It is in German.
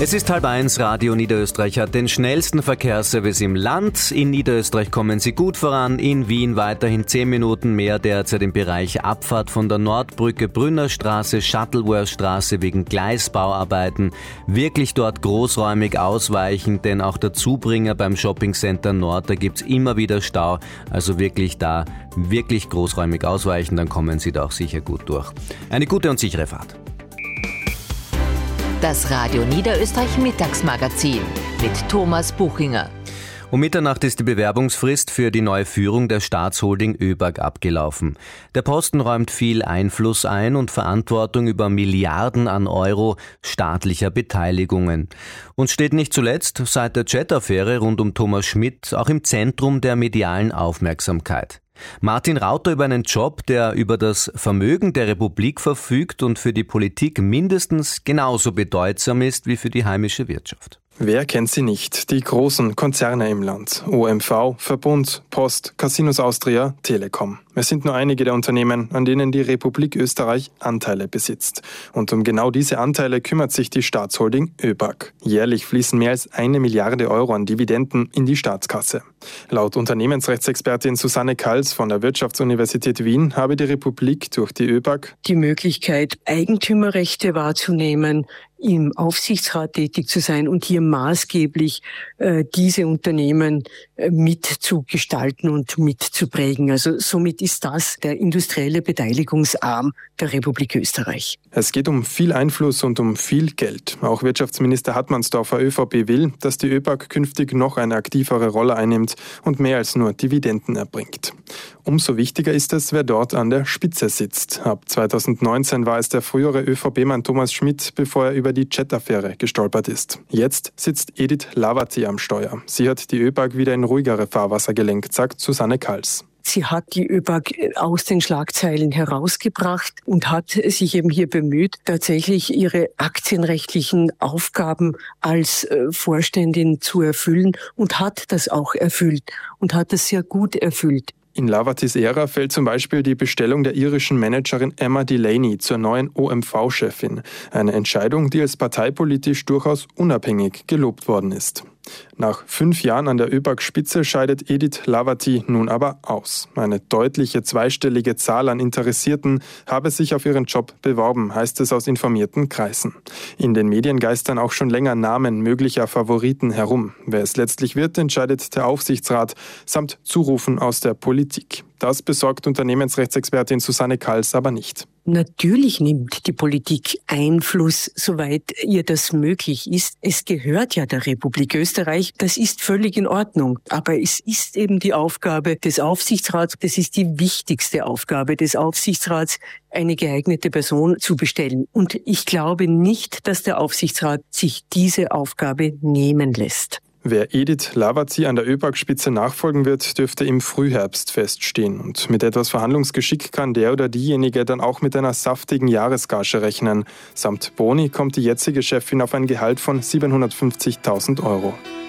Es ist 12:30, Radio Niederösterreich hat den schnellsten Verkehrsservice im Land. In Niederösterreich kommen sie gut voran, in Wien weiterhin 10 Minuten mehr derzeit im Bereich Abfahrt von der Nordbrücke, Brünnerstraße, Shuttleworth-Straße wegen Gleisbauarbeiten. Wirklich dort großräumig ausweichen, denn auch der Zubringer beim Shoppingcenter Nord, da gibt's immer wieder Stau. Also wirklich da, wirklich großräumig ausweichen, dann kommen sie da auch sicher gut durch. Eine gute und sichere Fahrt. Das Radio Niederösterreich Mittagsmagazin mit Thomas Buchinger. Um Mitternacht ist die Bewerbungsfrist für die neue Führung der Staatsholding ÖBAG abgelaufen. Der Posten räumt viel Einfluss ein und Verantwortung über Milliarden an Euro staatlicher Beteiligungen. Und steht nicht zuletzt seit der Chat-Affäre rund um Thomas Schmidt auch im Zentrum der medialen Aufmerksamkeit. Martin Rauter über einen Job, der über das Vermögen der Republik verfügt und für die Politik mindestens genauso bedeutsam ist wie für die heimische Wirtschaft. Wer kennt sie nicht? Die großen Konzerne im Land. OMV, Verbund, Post, Casinos Austria, Telekom. Es sind nur einige der Unternehmen, an denen die Republik Österreich Anteile besitzt. Und um genau diese Anteile kümmert sich die Staatsholding ÖBAG. Jährlich fließen mehr als 1 Milliarde Euro an Dividenden in die Staatskasse. Laut Unternehmensrechtsexpertin Susanne Kals von der Wirtschaftsuniversität Wien habe die Republik durch die ÖBAG die Möglichkeit, Eigentümerrechte wahrzunehmen, im Aufsichtsrat tätig zu sein und hier maßgeblich diese Unternehmen mitzugestalten und mitzuprägen. Also somit ist das der industrielle Beteiligungsarm der Republik Österreich. Es geht um viel Einfluss und um viel Geld. Auch Wirtschaftsminister Hartmannsdorfer ÖVP will, dass die ÖBAG künftig noch eine aktivere Rolle einnimmt und mehr als nur Dividenden erbringt. Umso wichtiger ist es, wer dort an der Spitze sitzt. Ab 2019 war es der frühere ÖVP-Mann Thomas Schmidt, bevor er über die Chat-Affäre gestolpert ist. Jetzt sitzt Edith Hlavaty am Steuer. Sie hat die ÖBAG wieder in ruhigere Fahrwasser gelenkt, sagt Susanne Kals. Sie hat die ÖBAG aus den Schlagzeilen herausgebracht und hat sich eben hier bemüht, tatsächlich ihre aktienrechtlichen Aufgaben als Vorständin zu erfüllen und hat das auch erfüllt und hat das sehr gut erfüllt. In Hlavatys Ära fällt zum Beispiel die Bestellung der irischen Managerin Emma Delaney zur neuen OMV-Chefin. Eine Entscheidung, die als parteipolitisch durchaus unabhängig gelobt worden ist. Nach 5 Jahren an der ÖBAG-Spitze scheidet Edith Hlavaty nun aber aus. Eine deutliche zweistellige Zahl an Interessierten habe sich auf ihren Job beworben, heißt es aus informierten Kreisen. In den Medien geistern auch schon länger Namen möglicher Favoriten herum. Wer es letztlich wird, entscheidet der Aufsichtsrat samt Zurufen aus der Politik. Das besorgt Unternehmensrechtsexpertin Susanne Kals aber nicht. Natürlich nimmt die Politik Einfluss, soweit ihr das möglich ist. Es gehört ja der Republik Österreich, das ist völlig in Ordnung. Aber es ist eben die Aufgabe des Aufsichtsrats, das ist die wichtigste Aufgabe des Aufsichtsrats, eine geeignete Person zu bestellen. Und ich glaube nicht, dass der Aufsichtsrat sich diese Aufgabe nehmen lässt. Wer Edith Hlavaty an der ÖBAG-Spitze nachfolgen wird, dürfte im Frühherbst feststehen. Und mit etwas Verhandlungsgeschick kann der oder diejenige dann auch mit einer saftigen Jahresgage rechnen. Samt Boni kommt die jetzige Chefin auf ein Gehalt von 750.000 Euro.